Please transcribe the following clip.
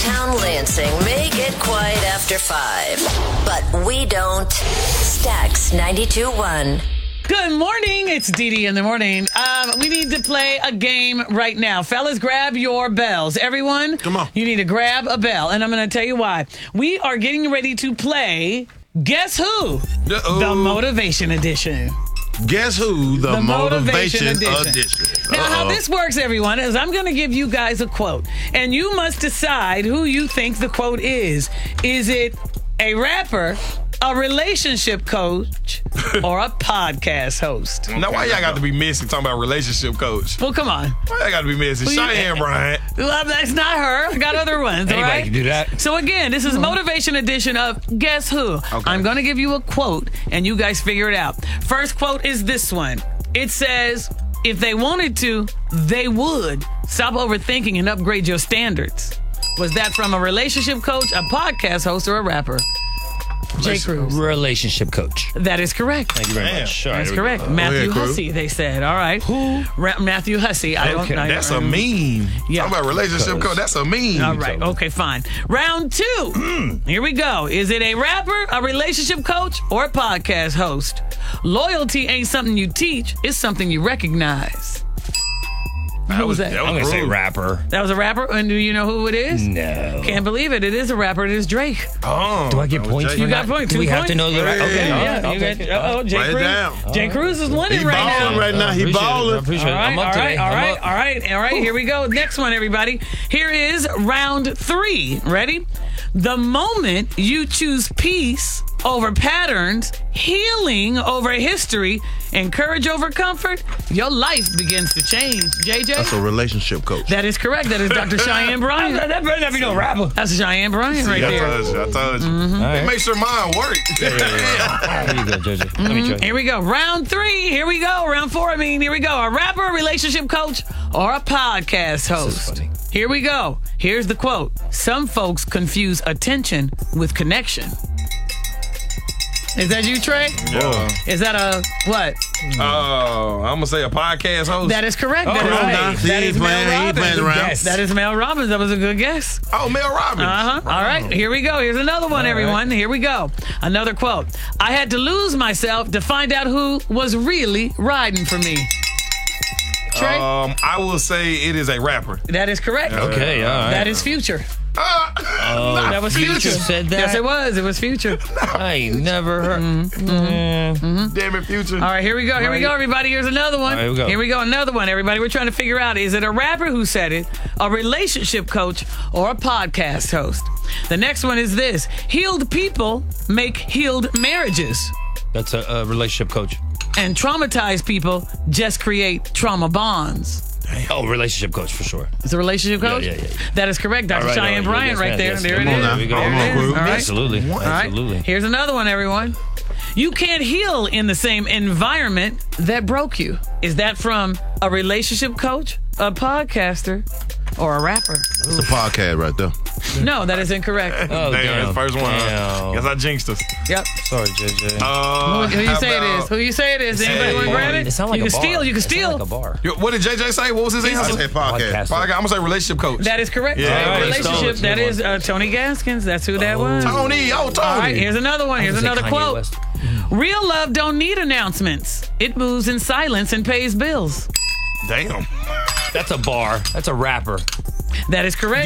downtown Lansing may get quiet after 5, but we don't. Stax 92.1. Good morning. It's Dee Dee in the morning. We need to play a game right now. Fellas, grab your bells. Everyone, come on. You need to grab a bell, and I'm going to tell you why. We are getting ready to play Guess Who? The Motivation Edition. Guess Who? The Motivation Edition. Now, how this works, everyone, is I'm going to give you guys a quote, and you must decide who you think the quote is. Is it a rapper, a relationship coach, or a podcast host? Now, why y'all got to be messy talking about relationship coach? Well, come on. Why y'all got to be messy? Cheyenne Bryant. Well, that's not her. I got other ones, all right? Anybody can do that. So, again, this is Motivation Edition of Guess Who? Okay. I'm going to give you a quote, and you guys figure it out. First quote is this one. It says, if they wanted to, they would. Stop overthinking and upgrade your standards. Was that from a relationship coach, a podcast host, or a rapper? Jay Cruz. Relationship coach. That is correct. Thank you very much. All right, That's here we correct. go. Matthew Cruz. Hussey, they said. All right. Who? Matthew Hussey. I don't know. That's a meme. Yeah. Talking about relationship coach. That's a meme. All right. Okay, fine. Round 2. Here we go. Is it a rapper, a relationship coach, or a podcast host? Loyalty ain't something you teach. It's something you recognize. Who was that? I'm going to say rapper. That was a rapper? And do you know who it is? No. Can't believe it. It is a rapper. It is Drake. Oh. Do I get points for You that? got points. Do we 2 have points? to know the rapper? Okay. Yeah. You got, Jay Write it Cruz. down. Jay Cruz is winning He right now. balling right now. He Appreciate it. I balling. appreciate it. I'm up today. All right. Here we go. Next one, everybody. Here is round 3. Ready? The moment you choose peace over patterns, healing over history, and courage over comfort, your life begins to change. JJ? That's a relationship coach. That is correct. That is Dr. Cheyenne Bryant. That better not be no rapper. That's Cheyenne Bryant right there. I told you. All right. Make sure mine work. Here you go, JJ. Let me try. Here we go. Round 3. Here we go. Round 4. Here we go. A rapper, a relationship coach, or a podcast host. funny. Here we go. Here's the quote. Some folks confuse attention with connection. Is that you, Trey? Yeah. Is that a what? I'm going to say a podcast host. That is correct. That is Come on right. now. That He is ain't Mel playing. He ain't playing Robbins. around. Yes. That is Mel Robbins. That was a good guess. Oh, Mel Robbins. All right, here we go. Here's another one, everyone. Here we go. Another quote. I had to lose myself to find out who was really riding for me. Trey? I will say it is a rapper. That is correct. Okay, all right. That is Future. Oh, That was Future. said that? Yes, it was. It was Future. I ain't never heard. Damn it, Future. All right, here we go. Here we go, everybody. Here's another one. All right, here we go. Here we go. Another one, everybody. We're trying to figure out, is it a rapper who said it, a relationship coach, or a podcast host? The next one is this. Healed people make healed marriages. That's a relationship coach. And traumatized people just create trauma bonds. Oh, relationship coach for sure. It's a relationship coach? Yeah. That is correct. Dr. All right, Cheyenne all right. Bryant Yes, right ma'am. there. Yes, There it come on is. now. There we go. There it is. All right. Absolutely. All right. Absolutely. Here's another one, everyone. You can't heal in the same environment that broke you. Is that from a relationship coach, a podcaster, or a rapper? It's a podcast right there. No, that is incorrect. Oh, Damn, first one. Damn. Guess I jinxed us. Yep. Sorry, JJ. Who you say it is? Who you say it is? Anybody want to grab it? It sounds like you a can bar. steal. You can It sounds steal. like a bar. What did JJ say? What was his I answer? said podcast. Podcast. I'm going to say relationship coach. That is correct. Yeah, all right, Relationship. Stones. That Good is Tony Gaskins. That's who that was. Tony. Oh, Tony. All right, here's another one. Here's I was gonna another say Kanye quote. West. Real love don't need announcements. It moves in silence and pays bills. Damn. That's a bar. That's a rapper. That is correct.